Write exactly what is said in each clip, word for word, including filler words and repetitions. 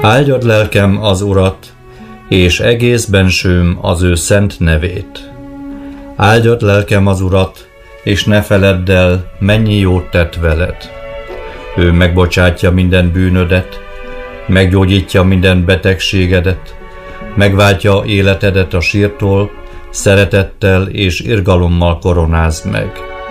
Áldjad lelkem az Urat, és egész bensőm az ő szent nevét. Áldjad lelkem az Urat, és ne feledd el, mennyi jót tett veled. Ő megbocsátja minden bűnödet, meggyógyítja minden betegségedet, megváltja életedet a sírtól, szeretettel és irgalommal koronázd meg.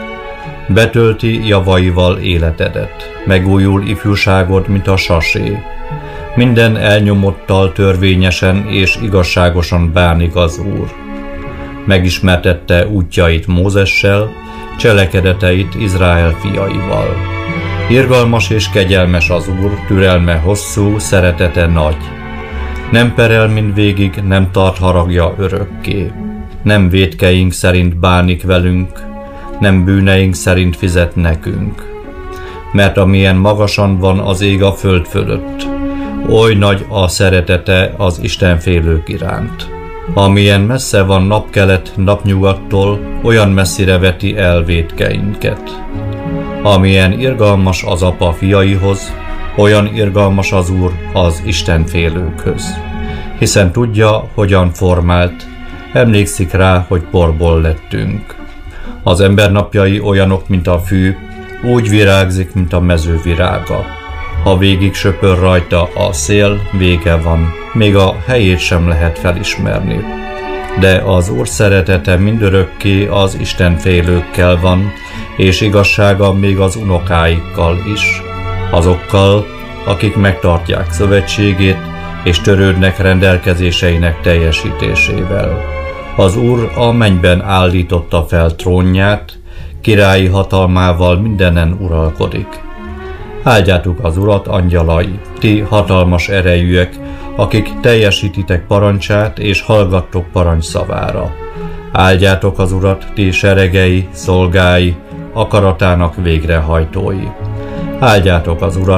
Betölti javaival életedet, megújul ifjúságod, mint a sasé. Minden elnyomottal törvényesen és igazságosan bánik az Úr. Megismertette útjait Mózessel, cselekedeteit Izrael fiaival. Irgalmas és kegyelmes az Úr, türelme hosszú, szeretete nagy. Nem perel mindvégig, nem tart haragja örökké. Nem vétkeink szerint bánik velünk, nem bűneink szerint fizet nekünk. Mert amilyen magasan van az ég a föld fölött, oly nagy a szeretete az istenfélők iránt. Amilyen messze van napkelet napnyugattól, olyan messzire veti el vétkeinket. Amilyen irgalmas az apa fiaihoz, olyan irgalmas az Úr az istenfélőkhöz. Hiszen tudja, hogyan formált, emlékszik rá, hogy porból lettünk. Az ember napjai olyanok, mint a fű, úgy virágzik, mint a mező virága. Ha végig söpör rajta a szél, vége van, még a helyét sem lehet felismerni. De az Úr szeretete mindörökké az istenfélőkkel van, és igazsága még az unokáikkal is, azokkal, akik megtartják szövetségét, és törődnek rendelkezéseinek teljesítésével. Az Úr a mennyben állította fel trónját, királyi hatalmával mindenen uralkodik. Áldjátok az Urat, angyalai, ti hatalmas erejűek, akik teljesítitek parancsát és hallgattok parancsszavára. Áldjátok az Urat, ti seregei, szolgái, akaratának végrehajtói. Áldjátok az Urat,